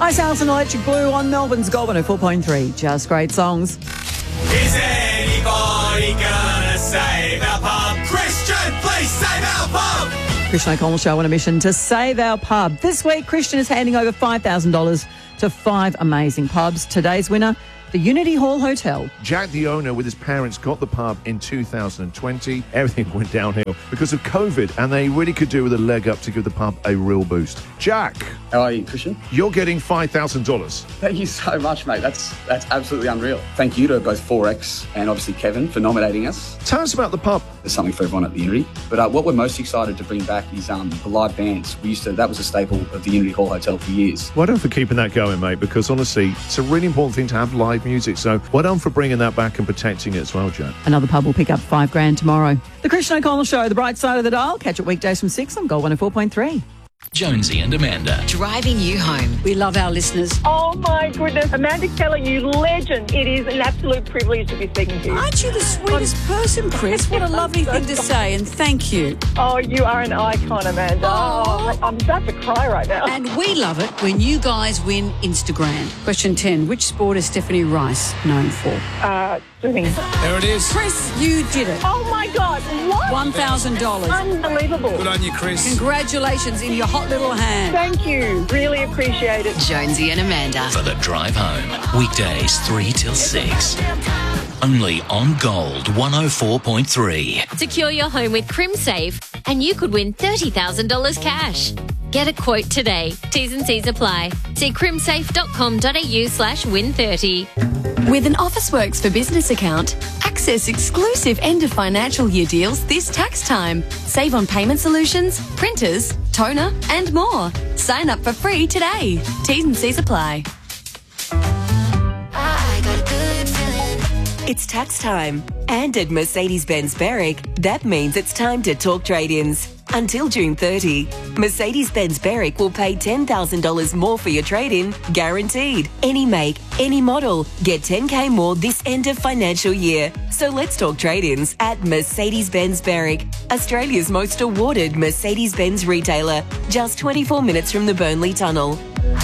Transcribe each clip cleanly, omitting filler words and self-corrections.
Ice House and Electric Blue on Melbourne's Gold 104.3. Just great songs. Is anybody gonna save our pub? Christian, please save our pub! Christian O'Connell Show on a mission to save our pub. This week, Christian is handing over $5,000 to 5 amazing pubs. Today's winner, the Unity Hall Hotel. Jack, the owner, with his parents, got the pub in 2020. Everything went downhill because of COVID, and they really could do with a leg up to give the pub a real boost. Jack. How are you, Christian? You're getting $5,000. Thank you so much, mate. That's absolutely unreal. Thank you to both 4X and obviously Kevin for nominating us. Tell us about the pub. There's something for everyone at the Unity. But what we're most excited to bring back is the live bands. That was a staple of the Unity Hall Hotel for years. Well done for keeping that going, mate, because honestly, it's a really important thing to have live music. So well done for bringing that back and protecting it as well, Jack. Another pub will pick up $5,000 tomorrow. The Christian O'Connell Show, the bright side of the dial. Catch it weekdays from 6 on Gold 104.3. Jonesy and Amanda. Driving you home. We love our listeners. Oh my goodness. Amanda Keller, you legend. It is an absolute privilege to be speaking to you. Aren't you the sweetest person, Chris? What a lovely thing to say, and thank you. Oh, you are an icon, Amanda. Oh, I'm about to cry right now. And we love it when you guys win Instagram. Question 10. Which sport is Stephanie Rice known for? Swimming. There it is. Chris, you did it. Oh my God, what? $1,000. Unbelievable. Good on you, Chris. Congratulations in your hot little hand. Thank you. Really appreciate it. Jonesy and Amanda. For the drive home. Weekdays 3 till 6. Only on Gold 104.3. Secure your home with CrimSafe and you could win $30,000 cash. Get a quote today. T's and C's apply. See crimsafe.com.au/win30. With an Officeworks for Business account, access exclusive end of financial year deals this tax time. Save on payment solutions, printers, toner, and more. Sign up for free today. T's and C's apply. It's tax time. And at Mercedes-Benz Berwick, that means it's time to talk trade-ins. Until June 30, Mercedes-Benz Berwick will pay $10,000 more for your trade-in, guaranteed. Any make, any model. Get $10,000 more this end of financial year. So let's talk trade-ins at Mercedes-Benz Berwick, Australia's most awarded Mercedes-Benz retailer. Just 24 minutes from the Burnley Tunnel.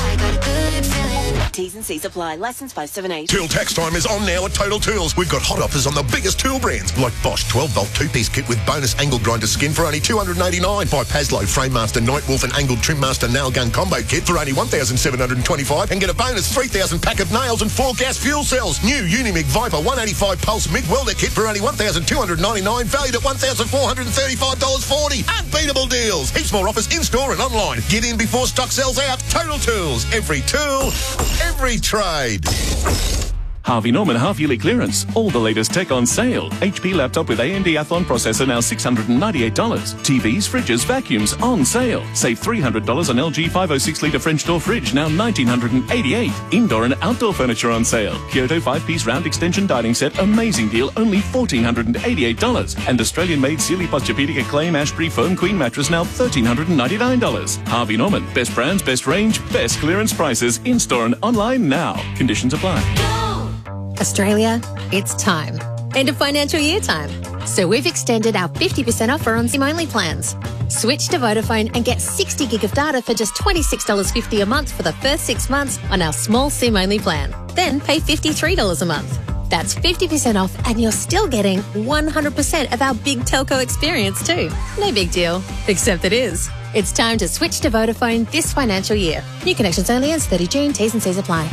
T's and C's apply. Licence 578. Tool tax time is on now at Total Tools. We've got hot offers on the biggest tool brands like Bosch 12-volt two-piece kit with bonus angle grinder skin for only $289. Buy Paslow Framemaster Nightwolf and angled Trimmaster nail gun combo kit for only $1,725 and get a bonus 3,000 pack of nails and 4 gas fuel cells. New Unimig Viper 185 pulse MIG welder kit for only $1,299, valued at $1,435.40. Unbeatable deals. Heaps more offers in-store and online. Get in before stock sells out. Total Tools. Every tool, every trade. Harvey Norman half-yearly clearance. All the latest tech on sale. HP laptop with AMD Athlon processor now $698. TVs, fridges, vacuums on sale. Save $300 on LG 506-litre French door fridge, now $1,988. Indoor and outdoor furniture on sale. Kyoto 5-piece round extension dining set, amazing deal, only $1,488. And Australian-made Sealy Posturepedic Acclaim Ashbury Foam Queen mattress, now $1,399. Harvey Norman. Best brands, best range, best clearance prices. In-store and online now. Conditions apply. Australia, it's time. End of financial year time. So we've extended our 50% offer on SIM-only plans. Switch to Vodafone and get 60 gig of data for just $26.50 a month for the first 6 months on our small SIM-only plan. Then pay $53 a month. That's 50% off and you're still getting 100% of our big telco experience too. No big deal, except it is. It's time to switch to Vodafone this financial year. New connections only ends 30 June. T's and C's apply.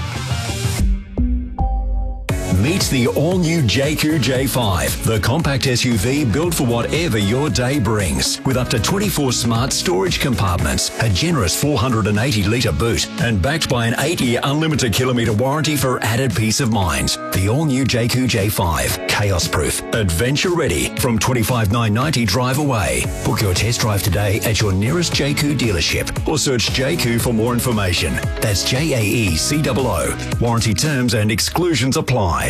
Meet the all-new JQ J5, the compact SUV built for whatever your day brings. With up to 24 smart storage compartments, a generous 480-litre boot, and backed by an 8-year unlimited kilometre warranty for added peace of mind. The all-new JQ J5, chaos-proof, adventure-ready, from $25,990 drive away. Book your test drive today at your nearest JQ dealership or search JQ for more information. That's JAECOO. Warranty terms and exclusions apply.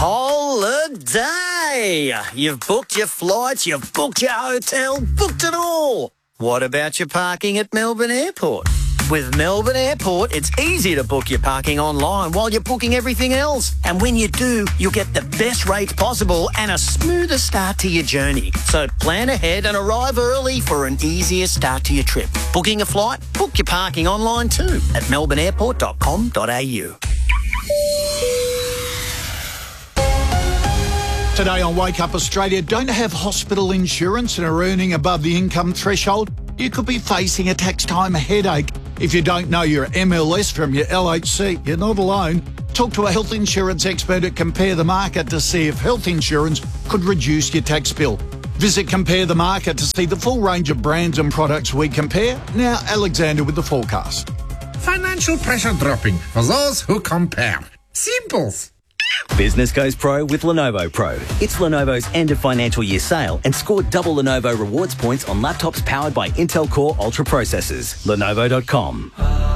Holiday! You've booked your flights, you've booked your hotel, booked it all. What about your parking at Melbourne Airport? With Melbourne Airport, it's easy to book your parking online while you're booking everything else. And when you do, you'll get the best rates possible and a smoother start to your journey. So plan ahead and arrive early for an easier start to your trip. Booking a flight? Book your parking online too at melbourneairport.com.au. Today on Wake Up Australia, don't have hospital insurance and are earning above the income threshold? You could be facing a tax time headache. If you don't know your MLS from your LHC, you're not alone. Talk to a health insurance expert at Compare the Market to see if health insurance could reduce your tax bill. Visit Compare the Market to see the full range of brands and products we compare. Now, Alexander with the forecast. Financial pressure dropping for those who compare. Simples. Business goes pro with Lenovo Pro. It's Lenovo's end of financial year sale and score double Lenovo rewards points on laptops powered by Intel Core Ultra processors. Lenovo.com.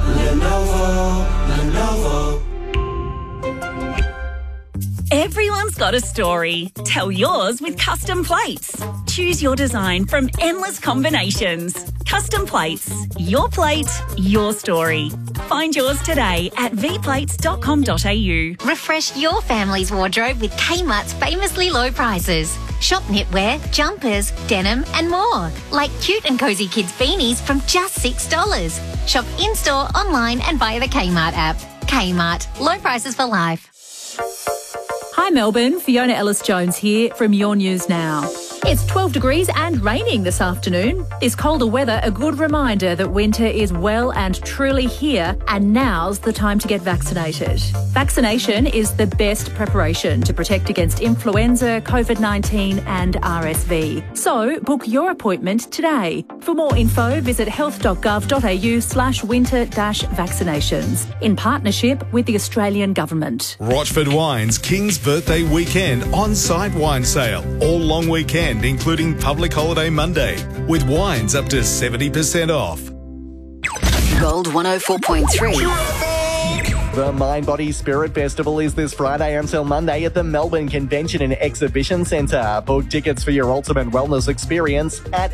Lenovo. Everyone's got a story. Tell yours with Custom Plates. Choose your design from endless combinations. Custom Plates. Your plate, your story. Find yours today at vplates.com.au. Refresh your family's wardrobe with Kmart's famously low prices. Shop knitwear, jumpers, denim and more. Like cute and cosy kids beanies from just $6. Shop in-store, online and via the Kmart app. Kmart. Low prices for life. Hi Melbourne, Fiona Ellis-Jones here from Your News Now. It's 12 degrees and raining this afternoon. This colder weather, a good reminder that winter is well and truly here, and now's the time to get vaccinated. Vaccination is the best preparation to protect against influenza, COVID-19 and RSV. So book your appointment today. For more info, visit health.gov.au/winter-vaccinations in partnership with the Australian Government. Rochford Wines King's Birthday Weekend on-site wine sale. All long weekend, including public holiday Monday, with wines up to 70% off. Gold 104.3. The Mind Body Spirit Festival is this Friday until Monday at the Melbourne Convention and Exhibition Centre. Book tickets for your ultimate wellness experience at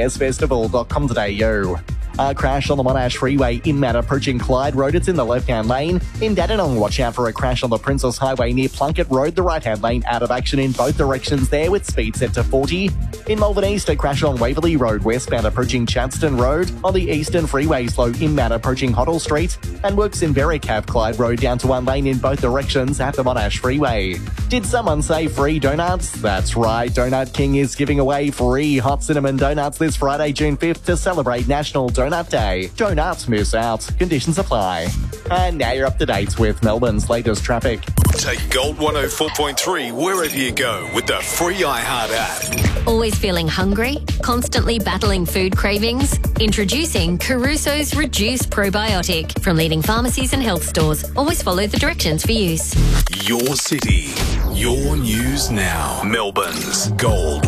mbsfestival.com.au. A crash on the Monash Freeway in Matt approaching Clyde Road. It's in the left-hand lane. In Dandenong, watch out for a crash on the Princess Highway near Plunkett Road. The right-hand lane out of action in both directions there with speed set to 40. In Melbourne East, a crash on Waverley Road westbound approaching Chadstone Road. On the Eastern Freeway, slow in Matt approaching Hoddle Street. And works in Berwick have Clyde Road down to one lane in both directions at the Monash Freeway. Did someone say free donuts? That's right, Donut King is giving away free hot cinnamon donuts this Friday, June 5th to celebrate National Donut Day. Don't miss out. Conditions apply. And now you're up to date with Melbourne's latest traffic. Take Gold 104.3 wherever you go with the free iHeart app. Always feeling hungry? Constantly battling food cravings? Introducing Caruso's Reduced Probiotic from leading pharmacies and health stores. Always follow the directions for use. Your city, your news now. Melbourne's Gold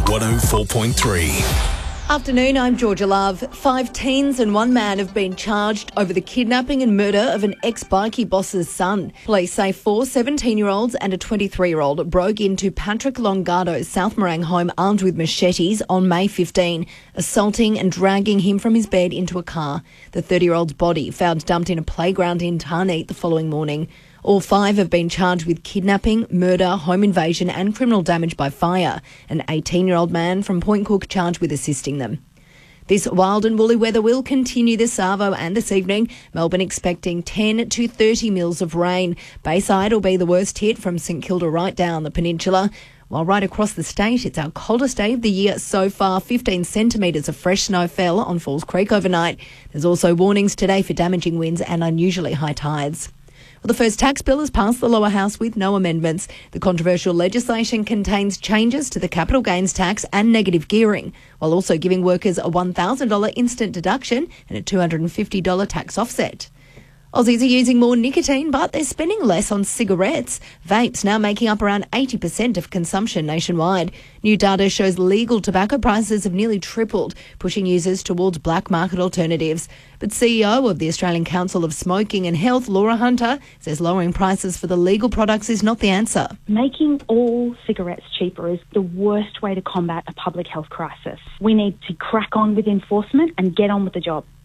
104.3. Afternoon, I'm Georgia Love. 5 teens and 1 man have been charged over the kidnapping and murder of an ex-bikie boss's son. Police say 4 17-year-olds and a 23-year-old broke into Patrick Longardo's South Morang home armed with machetes on May 15, assaulting and dragging him from his bed into a car. The 30-year-old's body found dumped in a playground in Tarneet the following morning. All 5 have been charged with kidnapping, murder, home invasion and criminal damage by fire. An 18-year-old man from Point Cook charged with assisting them. This wild and woolly weather will continue this Savo and this evening. Melbourne expecting 10 to 30 mils of rain. Bayside will be the worst hit from St Kilda right down the peninsula. While right across the state, it's our coldest day of the year so far. 15 centimetres of fresh snow fell on Falls Creek overnight. There's also warnings today for damaging winds and unusually high tides. Well, the first tax bill has passed the lower house with no amendments. The controversial legislation contains changes to the capital gains tax and negative gearing, while also giving workers a $1,000 instant deduction and a $250 tax offset. Aussies are using more nicotine, but they're spending less on cigarettes. Vapes now making up around 80% of consumption nationwide. New data shows legal tobacco prices have nearly tripled, pushing users towards black market alternatives. But CEO of the Australian Council of Smoking and Health, Laura Hunter, says lowering prices for the legal products is not the answer. Making all cigarettes cheaper is the worst way to combat a public health crisis. We need to crack on with enforcement and get on with the job.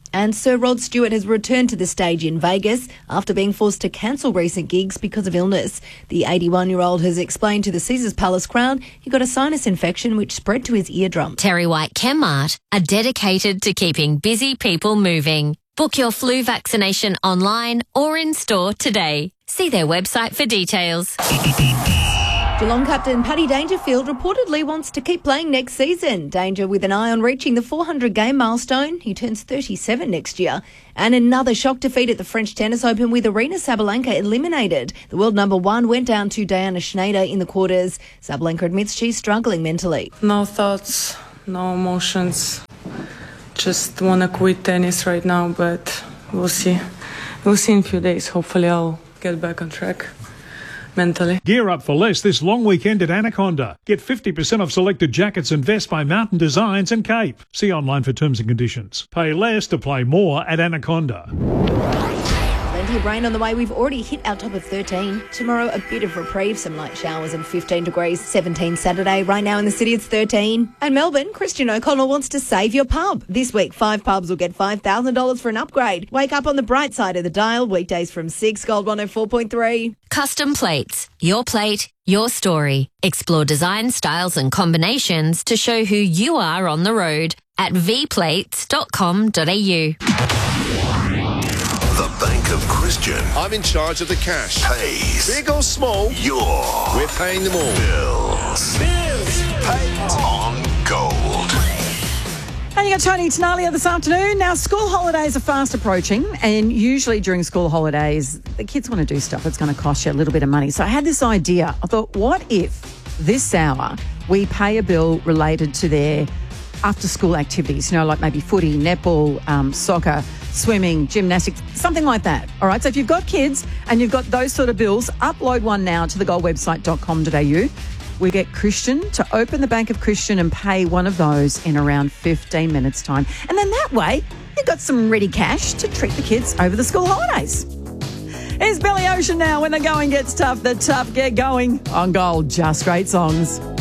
And Sir Rod Stewart has returned to the stage in Vegas after being forced to cancel recent gigs because of illness. The 81-year-old has explained to the Caesars Palace crowd he got a sinus infection which spread to his eardrum. Terry White Chemmart are dedicated to keeping busy people moving. Book your flu vaccination online or in store today. See their website for details. Geelong captain Paddy Dangerfield reportedly wants to keep playing next season. Danger with an eye on reaching the 400-game milestone. He turns 37 next year. And another shock defeat at the French Tennis Open with Aryna Sabalenka eliminated. The world number one went down to Diana Schneider in the quarters. Sabalenka admits she's struggling mentally. No thoughts, no emotions. Just want to quit tennis right now, but we'll see. We'll see in a few days. Hopefully I'll get back on track. Mentally. Gear up for less this long weekend at Anaconda. Get 50% off selected jackets and vests by Mountain Designs and Cape. See online for terms and conditions. Pay less to play more at Anaconda. Plenty of rain on the way. We've already hit our top of 13. Tomorrow, a bit of reprieve, some light showers and 15 degrees. 17 Saturday. Right now in the city, it's 13. And Melbourne, Christian O'Connell wants to save your pub. This week, 5 pubs will get $5,000 for an upgrade. Wake up on the bright side of the dial. Weekdays from 6, Gold 104.3. Custom Plates. Your plate, your story. Explore design, styles and combinations to show who you are on the road at vplates.com.au. The Bank of Christian. I'm in charge of the cash. Pays. Big or small, we're paying them all. Bills. Paid on gold. And you got Tony Tenalia this afternoon. Now, school holidays are fast approaching, and usually during school holidays, the kids want to do stuff that's going to cost you a little bit of money. So I had this idea. I thought, what if this hour we pay a bill related to their after-school activities, you know, like maybe footy, netball, soccer, swimming, gymnastics, something like that. All right, so if you've got kids and you've got those sort of bills, upload one now to thegoldwebsite.com.au. We get Christian to open the Bank of Christian and pay one of those in around 15 minutes' time. And then that way, you've got some ready cash to treat the kids over the school holidays. Here's Billy Ocean now. When the going gets tough, the tough get going on Gold. Just great songs.